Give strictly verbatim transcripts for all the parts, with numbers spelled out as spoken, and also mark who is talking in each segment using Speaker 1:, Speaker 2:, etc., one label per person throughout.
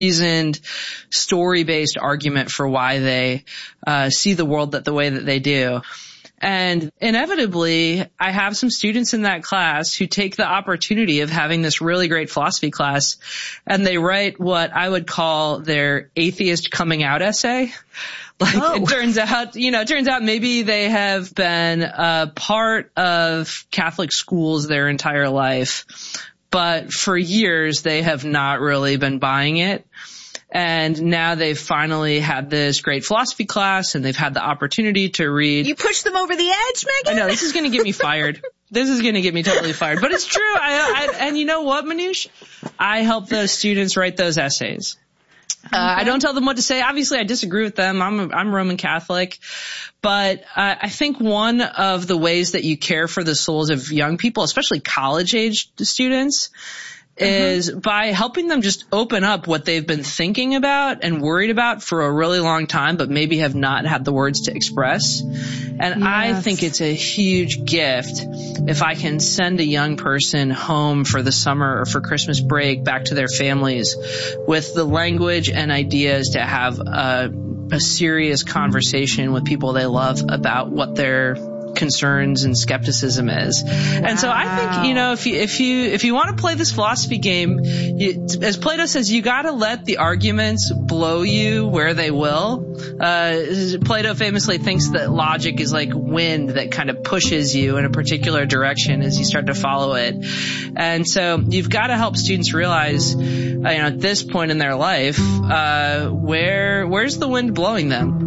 Speaker 1: reasoned, story-based argument for why they uh, see the world that the way that they do. And inevitably, I have some students in that class who take the opportunity of having this really great philosophy class, and they write what I would call their atheist coming out essay. Like, oh. It turns out, you know, it turns out maybe they have been a part of Catholic schools their entire life, but for years they have not really been buying it. And now they've finally had this great philosophy class, and they've had the opportunity to read.
Speaker 2: You pushed them over the edge, Megan?
Speaker 1: I know, this is going to get me fired. This is going to get me totally fired. But it's true. I, I, and you know what, Manoush? I help those students write those essays. Okay. Uh, I don't tell them what to say. Obviously, I disagree with them. I'm a, I'm Roman Catholic. But uh, I think one of the ways that you care for the souls of young people, especially college-aged students, is mm-hmm. by helping them just open up what they've been thinking about and worried about for a really long time, but maybe have not had the words to express. And yes. I think it's a huge gift if I can send a young person home for the summer or for Christmas break back to their families with the language and ideas to have a, a serious conversation with people they love about what their concerns and skepticism is. Wow. And so I think, you know, if you, if you, if you want to play this philosophy game, you, as Plato says, you got to let the arguments blow you where they will. Uh, Plato famously thinks that logic is like wind that kind of pushes you in a particular direction as you start to follow it. And so you've got to help students realize, uh, you know, at this point in their life, uh, where, where's the wind blowing them?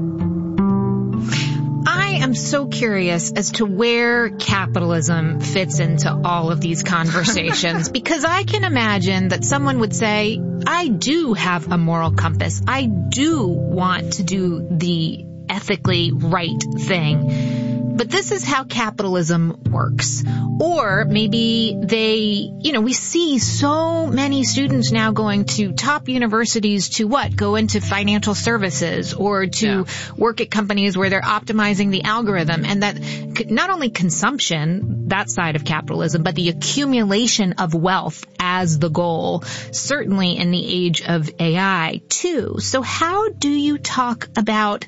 Speaker 2: I am so curious as to where capitalism fits into all of these conversations, because I can imagine that someone would say, I do have a moral compass. I do want to do the ethically right thing. But this is how capitalism works. Or maybe they, you know, we see so many students now going to top universities to what? Go into financial services or to yeah. work at companies where they're optimizing the algorithm. And that not only consumption, that side of capitalism, but the accumulation of wealth as the goal, certainly in the age of A I too. So how do you talk about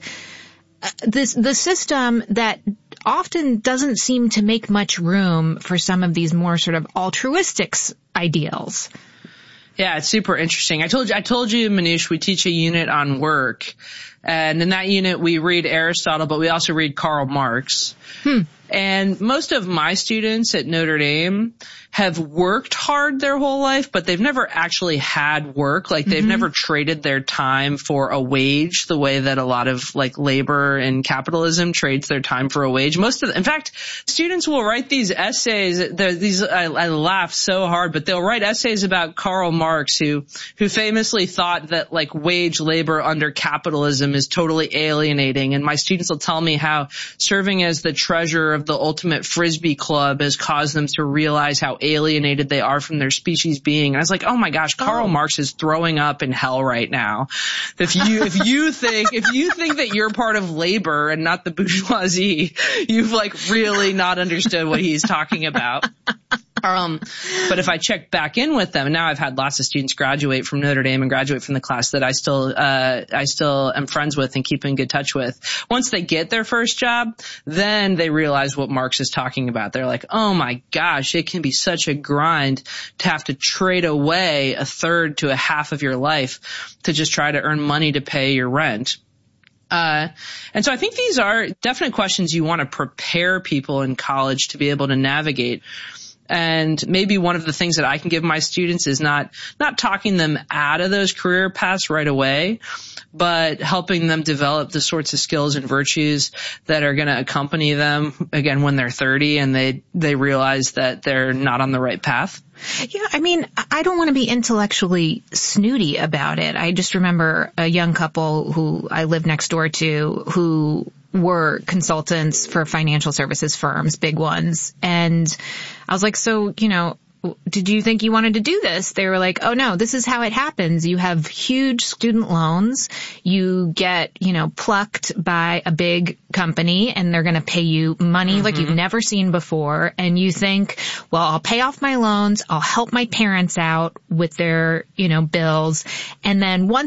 Speaker 2: this, the system that often doesn't seem to make much room for some of these more sort of altruistic ideals?
Speaker 1: Yeah, it's super interesting. I told you, I told you, Manoush, we teach a unit on work. And in that unit, we read Aristotle, but we also read Karl Marx. Hmm. And most of my students at Notre Dame have worked hard their whole life, but they've never actually had work. Like they've mm-hmm. never traded their time for a wage the way that a lot of like labor and capitalism trades their time for a wage. Most of, the, in fact, students will write these essays. These I, I laugh so hard, but they'll write essays about Karl Marx, who who famously thought that like wage labor under capitalism is totally alienating. And my students will tell me how serving as the treasurer of the Ultimate Frisbee Club has caused them to realize how alienated they are from their species being. And I was like, oh my gosh, Karl oh. Marx is throwing up in hell right now. If you, if you think, if you think that you're part of labor and not the bourgeoisie, you've like really not understood what he's talking about. Um, but if I check back in with them, and now I've had lots of students graduate from Notre Dame and graduate from the class that I still, uh, I still am friends with and keep in good touch with. Once they get their first job, then they realize what Marx is talking about. They're like, oh my gosh, it can be such a grind to have to trade away a third to a half of your life to just try to earn money to pay your rent. Uh, and so I think these are definite questions you want to prepare people in college to be able to navigate. And maybe one of the things that I can give my students is not, not talking them out of those career paths right away, but helping them develop the sorts of skills and virtues that are going to accompany them again when they're thirty and they, they realize that they're not on the right path.
Speaker 2: Yeah, I mean, I don't want to be intellectually snooty about it. I just remember a young couple who I live next door to who were consultants for financial services firms, big ones. And I was like, so, you know, did you think you wanted to do this? They were like, oh no, this is how it happens. You have huge student loans. You get, you know, plucked by a big company and they're going to pay you money mm-hmm. like you've never seen before. And you think, well, I'll pay off my loans. I'll help my parents out with their, you know, bills. And then once